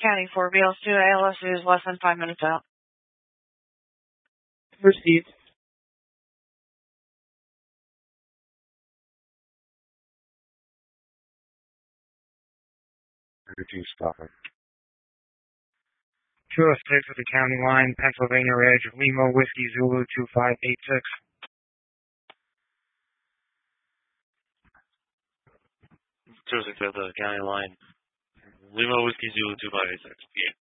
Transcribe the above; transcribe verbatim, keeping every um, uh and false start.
County for B L S two A L S is less than five minutes out. Received. Two stopping. two oh six at the county line, Pennsylvania Ridge, Lima Whiskey Zulu two five eight six. two oh six at the county line, Lima Whiskey Zulu two five eight six. Yeah.